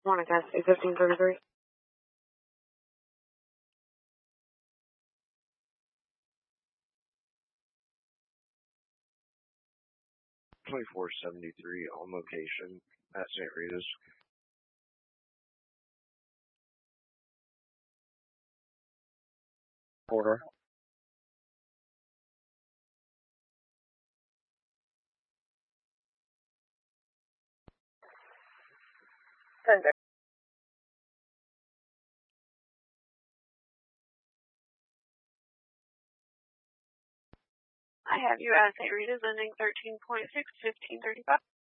Morning, guys. 1533. $24.73 on location at St. Rita's. Order. I have you at St. Rita's ending 13.6, 1535.